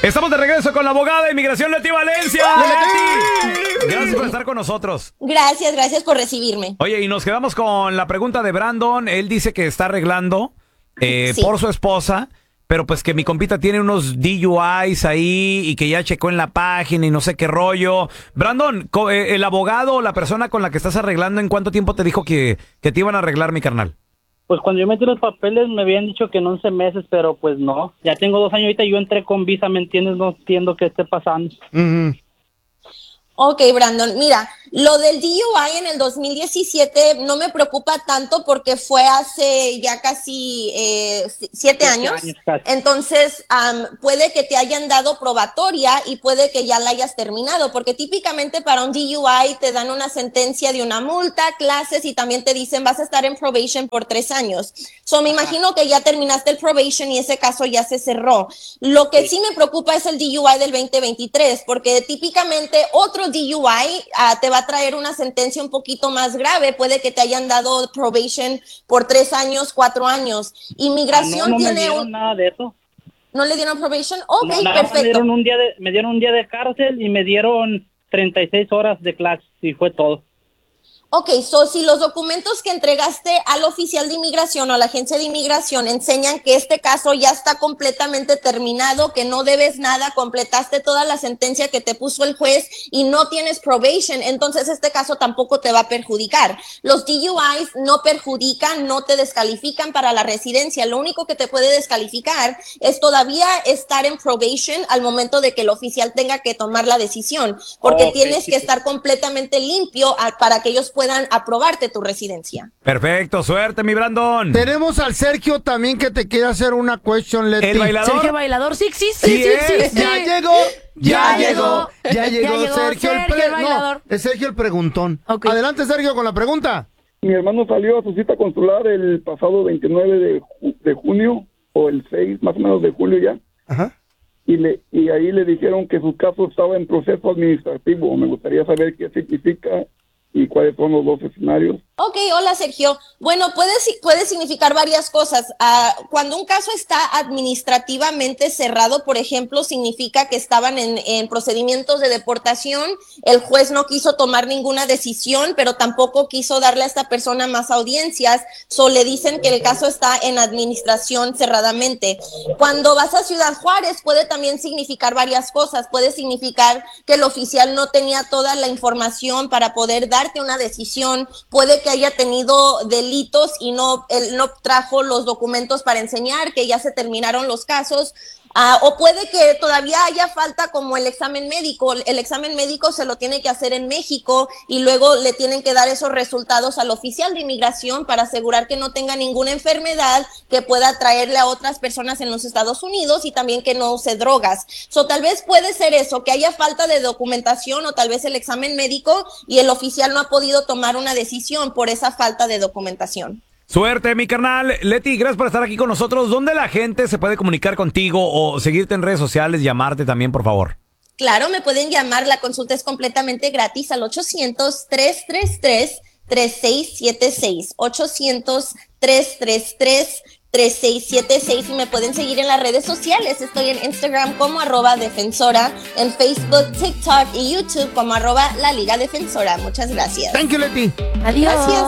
Estamos de regreso con la abogada de inmigración Leti Valencia. ¡Leti! Gracias por estar con nosotros. Gracias por recibirme. Oye, y nos quedamos con la pregunta de Brandon. Él dice que está arreglando Sí. por su esposa, pero pues que mi compita tiene unos DUIs ahí y que ya checó en la página y no sé qué rollo. Brandon, el abogado o la persona con la que estás arreglando, ¿en cuánto tiempo te dijo que te iban a arreglar, mi carnal? Pues cuando yo metí los papeles me habían dicho que en 11 meses, pero pues no. Ya tengo 2 años ahorita y yo entré con visa, ¿me entiendes? No entiendo qué esté pasando. Ok, Brandon, mira, lo del DUI en el 2017 no me preocupa tanto porque fue hace ya casi 7 años. Casi. Entonces, puede que te hayan dado probatoria y puede que ya la hayas terminado, porque típicamente para un DUI te dan una sentencia de una multa, clases y también te dicen vas a estar en probation por 3 años. So, me imagino que ya terminaste el probation y ese caso ya se cerró. Lo que sí me preocupa es el DUI del 2023, porque típicamente otro DUI te va a traer una sentencia un poquito más grave. Puede que te hayan dado probation por 3 años, 4 años. Inmigración no tiene me dieron nada de eso. ¿No le dieron probation? Ok, No, nada más perfecto. me dieron un día de cárcel y me dieron 36 horas de clase y fue todo. Ok, so si los documentos que entregaste al oficial de inmigración o a la agencia de inmigración enseñan que este caso ya está completamente terminado, que no debes nada, completaste toda la sentencia que te puso el juez y no tienes probation, entonces este caso tampoco te va a perjudicar. Los DUIs no perjudican, no te descalifican para la residencia. Lo único que te puede descalificar es todavía estar en probation al momento de que el oficial tenga que tomar la decisión, porque tienes que estar completamente limpio para que ellos puedan aprobarte tu residencia. Perfecto, suerte, mi Brandon. Tenemos al Sergio también que te quiere hacer una question, Leti. ¿El bailador? Sergio Bailador, sí. Ya llegó Sergio el bailador. es Sergio el preguntón. Okay. Adelante, Sergio, con la pregunta. Mi hermano salió a su cita consular el pasado 29 de junio, o el 6 más o menos de julio ya. Ajá. Y ahí le dijeron que su caso estaba en proceso administrativo. Me gustaría saber qué significa y cuáles son los 2 escenarios. Ok, hola Sergio. Bueno, puede significar varias cosas. Cuando un caso está administrativamente cerrado, por ejemplo, significa que estaban en procedimientos de deportación, el juez no quiso tomar ninguna decisión, pero tampoco quiso darle a esta persona más audiencias, le dicen que el caso está en administración cerradamente. Cuando vas a Ciudad Juárez, puede también significar varias cosas. Puede significar que el oficial no tenía toda la información para poder darte una decisión, puede que haya tenido delitos y él no trajo los documentos para enseñar que ya se terminaron los casos. O puede que todavía haya falta como el examen médico. El examen médico se lo tiene que hacer en México y luego le tienen que dar esos resultados al oficial de inmigración para asegurar que no tenga ninguna enfermedad que pueda traerle a otras personas en los Estados Unidos y también que no use drogas. Tal vez puede ser eso, que haya falta de documentación o tal vez el examen médico y el oficial no ha podido tomar una decisión por esa falta de documentación. Suerte, mi carnal. Leti, gracias por estar aquí con nosotros. ¿Dónde la gente se puede comunicar contigo o seguirte en redes sociales, llamarte también, por favor? Claro, me pueden llamar, la consulta es completamente gratis al 800-333-3676, 800-333-3676 y me pueden seguir en las redes sociales. Estoy en Instagram como @defensora, en Facebook, TikTok y YouTube como @la Liga Defensora. Muchas gracias. Thank you, Leti. Adiós. Gracias.